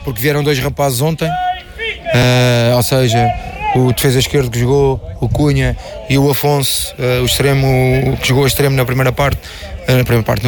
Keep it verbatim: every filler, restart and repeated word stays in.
porque vieram dois rapazes ontem, uh, ou seja, o defesa esquerdo que jogou, o Cunha, e o Afonso, uh, o extremo que jogou a extremo na primeira parte, uh, na primeira parte